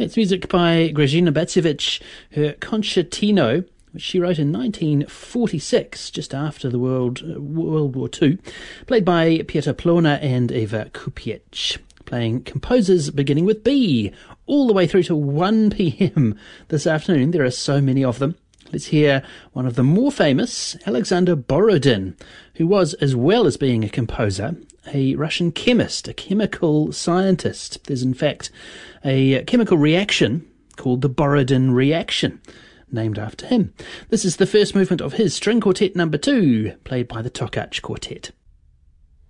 It's music by Grażyna Bacewicz, her Concertino, which she wrote in 1946, just after the World War II, played by Piotr Plona and Eva Kupiec, playing composers beginning with B, all the way through to 1 p.m. this afternoon. There are so many of them. Let's hear one of the more famous, Alexander Borodin, who was, as well as being a composer, a Russian chemist, a chemical scientist. There's in fact a chemical reaction called the Borodin reaction, named after him. This is the first movement of his String Quartet No. 2, played by the Tokach Quartet.